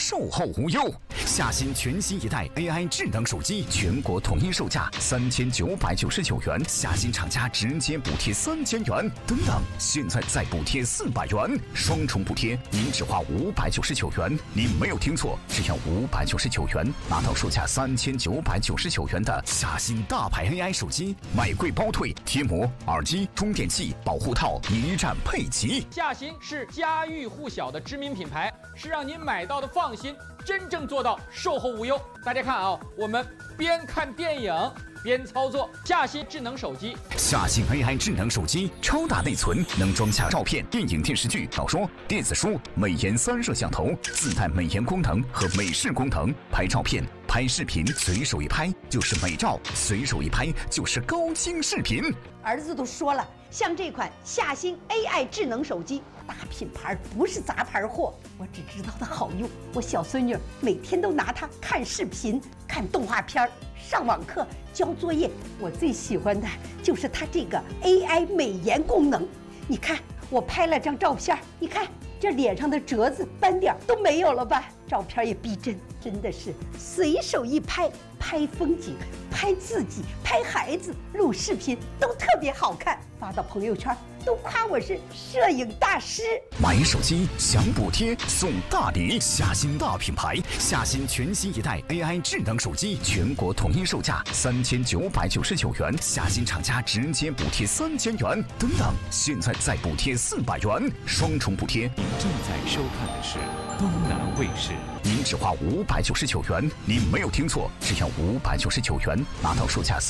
售后无忧。夏新全新一代 AI 智能手机，全国统一售价3999元，夏新厂家直接补贴3000元，等等，现在再补贴400元，双重补贴，您只花599元。您没有听错，只要599元，拿到售价3999元的夏新大牌 AI 手机，买贵包退，贴膜、耳机、充电器、保护套一站配齐。 夏新是家喻户晓的知名品牌，是让您买到的放心，真正做到售后无忧。大家看啊，我们边看电影边操作夏新智能手机。 夏新 AI 智能手机超大内存，能装下照片、电影、电视剧、小说、电子书、美颜3摄像头，自带美颜功能和美视功能，拍照片、拍视频，随手一拍就是美照，随手一拍就是高清视频。 儿子都说了，像这款夏新 AI 智能手机，大品牌不是杂牌货，我只知道它好用。我小孙女每天都拿它看视频、看动画片、上网课、交作业。我最喜欢的就是它这个 AI 美颜功能。你看，我拍了张照片，你看这脸上的褶子、斑点都没有了吧？照片也逼真，真的是随手一拍，拍风景、拍自己、拍孩子、录视频都特别好看，发到朋友圈都夸我是摄影大师。 买手机享补贴送大礼，夏新大品牌，夏新全新一代 AI 智能手机，全国统一售价3999元，夏新厂家直接补贴3000元，等等，现在再补贴400元，双重补贴。 您正在收看的是东南卫视。 您只花599元，您没有听错，只要599元，拿到售价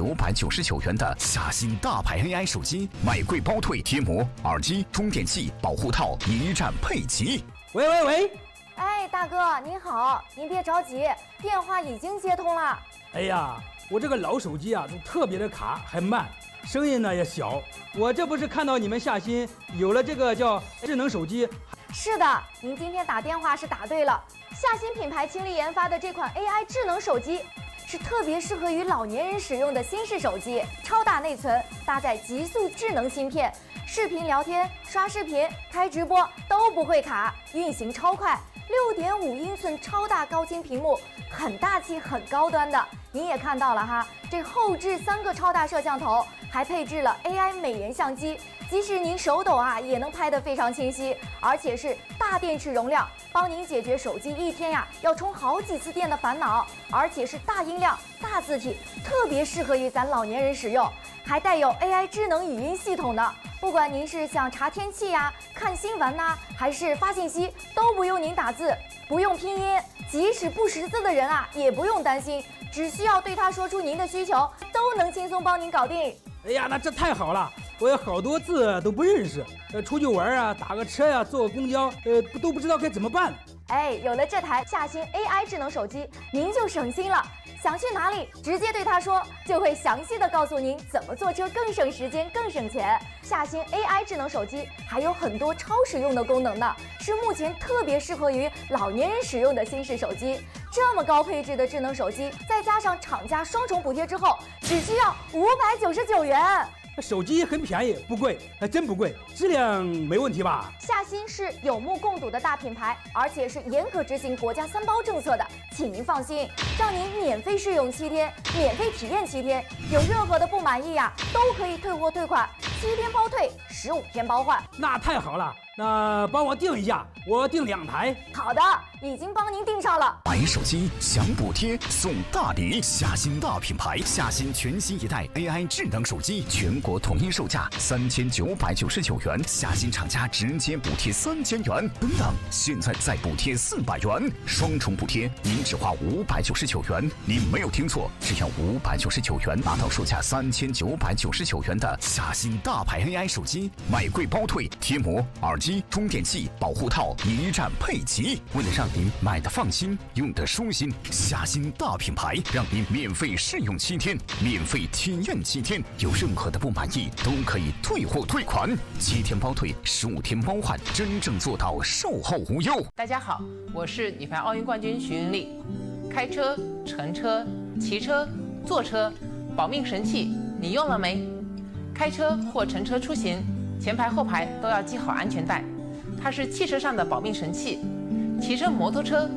3999元的夏新大牌 AI 手机，买贵包退，贴膜、耳机、充电器、保护套一站配齐。 喂， 哎，大哥您好，您别着急，电话已经接通了。 哎呀，我这个老手机啊，就特别的卡，还慢，声音呢也小。我这不是看到你们夏新有了这个叫智能手机。 是的，您今天打电话是打对了。夏新品牌倾力研发的这款 AI 智能手机，是特别适合于老年人使用的新式手机，超大内存，搭载极速智能芯片，视频聊天、刷视频、开直播都不会卡，运行超快。6.5英寸超大高清屏幕，很大气、很高端的。您也看到了哈，这后置3个超大摄像头，还配置了 AI 美颜相机，即使您手抖啊，也能拍得非常清晰，而且是大电池容量，帮您解决手机一天呀要充好几次电的烦恼，而且是大音量、大字体，特别适合于咱老年人使用，还带有 AI 智能语音系统的。不管您是想查天气呀、看新闻呐，还是发信息，都不用您打字，不用拼音，即使不识字的人啊，也不用担心，只需要对他说出您的需求，都能轻松帮您搞定。 哎呀，那这太好了，我有好多字都不认识，出去玩啊，打个车呀、坐个公交，都不知道该怎么办。 哎，有了这台夏新 AI 智能手机，您就省心了。想去哪里，直接对他说，就会详细的告诉您怎么坐车更省时间、更省钱。夏新 AI 智能手机还有很多超实用的功能呢，是目前特别适合于老年人使用的新式手机。这么高配置的智能手机，再加上厂家双重补贴之后，只需要599元。 手机很便宜，不贵，还真不贵，质量没问题吧？ 夏新是有目共睹的大品牌，而且是严格执行国家3包政策的，请您放心，让您免费试用7天，免费体验7天，有任何的不满意呀，都可以退货退款，7天包退，15天包换。 那太好了，那帮我订一下，我订2台。 好的，已经帮您订上了。 买手机享补贴送大礼，夏新大品牌，夏新全新一代 AI 智能手机，全国统一售价3999元，夏新厂家直接补贴3000元，等等，现在再补贴400元，双重补贴，您只花599元，您没有听错，只要599元，拿到售价3999元的夏新大牌 AI 手机，买贵包退，贴膜、耳机、充电器、保护套一站配齐。为了让您买的放心，用的舒心，夏新大品牌让您免费试用7天，免费体验7天，有任何的不满意都可以退货退款，7天包退，15天包换，真正做到售后无忧。 大家好，我是女排奥运冠军徐云丽。开车、乘车、骑车、坐车，保命神器你用了没？开车或乘车出行，前排后排都要系好安全带，它是汽车上的保命神器。骑乘摩托车